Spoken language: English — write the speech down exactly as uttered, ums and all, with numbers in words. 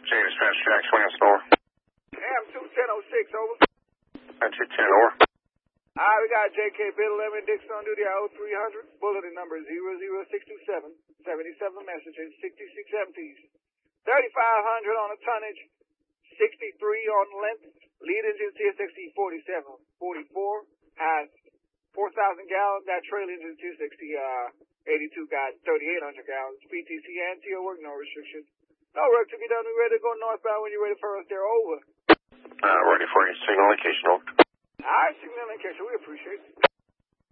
J dispatch, Jack, swing us door. M two ten oh six, over. That's two ten, over. Alright, we got J K Bill eleven Dixon on duty at oh three hundred. Bulletin number zero zero six two seven. seventy-seven messages, sixty-six empties. thirty-five hundred on the tonnage. sixty-three on length. Lead engine T S X E forty-seven. forty-four has four thousand gallons. That trail engine two sixty, uh, eighty-two got thirty-eight hundred gallons. P T C and T O work, no restrictions. No work to be done. We ready to go northbound when you're ready for us there. Over. Uh, ready for you. Signal location, over. Alright, signal location. We appreciate it.